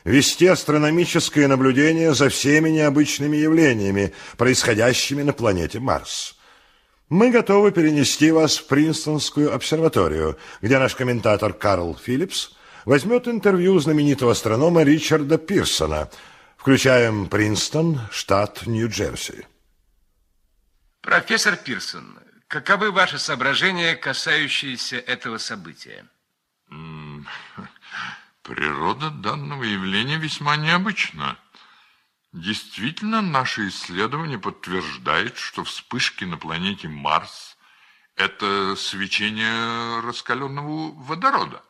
вести астрономическое наблюдение за всеми необычными явлениями, происходящими на планете Марс. Мы готовы перенести вас в Принстонскую обсерваторию, где наш комментатор Карл Филлипс возьмет интервью знаменитого астронома Ричарда Пирсона. Включаем Принстон, штат Нью-Джерси. Профессор Пирсон, каковы ваши соображения, касающиеся этого события? Природа данного явления весьма необычна. Действительно, наше исследование подтверждает, что вспышки на планете Марс – это свечение раскаленного водорода.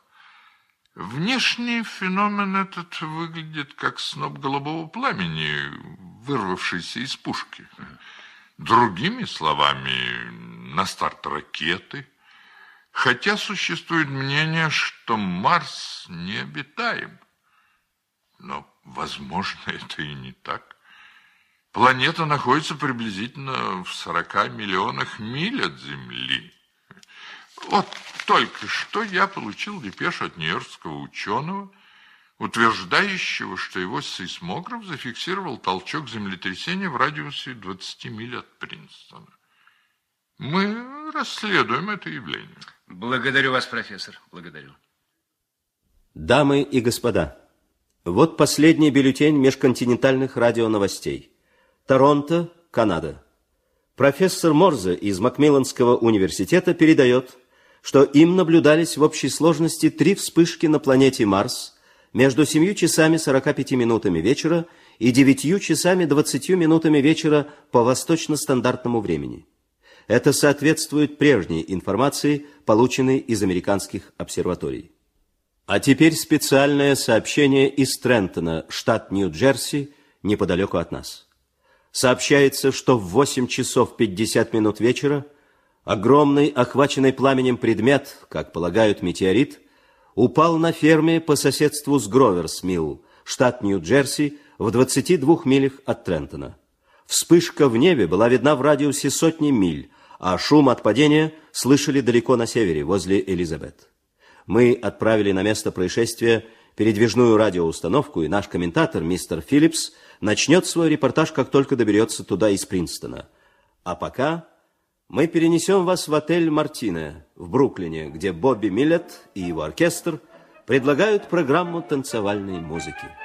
Внешний феномен этот выглядит как сноп голубого пламени, вырвавшийся из пушки. Другими словами, на старт ракеты. Хотя существует мнение, что Марс необитаем. Но, возможно, это и не так. Планета находится приблизительно в 40 миллионах миль от Земли. Вот только что я получил депешу от нью-йоркского ученого, утверждающего, что его сейсмограф зафиксировал толчок землетрясения в радиусе 20 миль от Принстона. Мы расследуем это явление. Благодарю вас, профессор. Благодарю. Дамы и господа, вот последний бюллетень межконтинентальных радионовостей. Торонто, Канада. Профессор Морзе из Макмилланского университета передает, что им наблюдались в общей сложности 3 вспышки на планете Марс между 7 часами 45 минутами вечера и 9 часами 20 минутами вечера по восточно-стандартному времени. Это соответствует прежней информации, полученной из американских обсерваторий. А теперь специальное сообщение из Трентона, штат Нью-Джерси, неподалеку от нас. Сообщается, что в 8 часов 50 минут вечера огромный, охваченный пламенем предмет, как полагают метеорит, упал на ферме по соседству с Гроверс-Милл, штат Нью-Джерси, в 22 милях от Трентона. Вспышка в небе была видна в радиусе сотни миль, а шум от падения слышали далеко на севере, возле Элизабет. Мы отправили на место происшествия передвижную радиоустановку, и наш комментатор, мистер Филлипс, начнет свой репортаж, как только доберется туда из Принстона. А пока мы перенесем вас в отель «Мартине» в Бруклине, где Бобби Миллет и его оркестр предлагают программу танцевальной музыки.